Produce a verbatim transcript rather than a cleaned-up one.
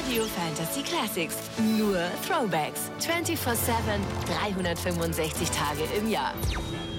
Radio Fantasy Classics. Nur Throwbacks. vierundzwanzig sieben, dreihundertfünfundsechzig Tage im Jahr.